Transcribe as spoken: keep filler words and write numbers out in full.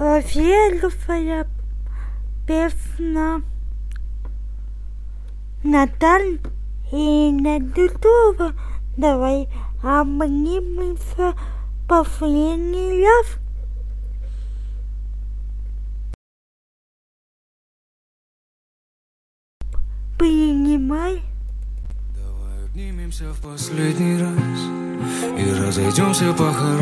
первая песня Наталья и Надюдова. Давай обнимемся последний раз. Принимай. Давай обнимемся в последний раз и разойдемся по-хорошему.